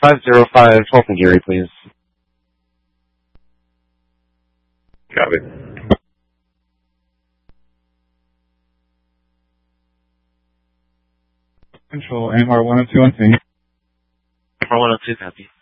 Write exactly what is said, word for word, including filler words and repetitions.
five zero five, Fulton Geary, please. Copy. Control, A M R one oh two on scene. A M R one oh two, copy.